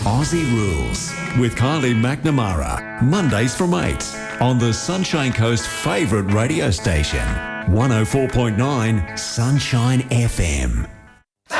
Aussie Rules with Kylie McNamara. Mondays from 8 on the Sunshine Coast's favourite radio station, 104.9 Sunshine FM.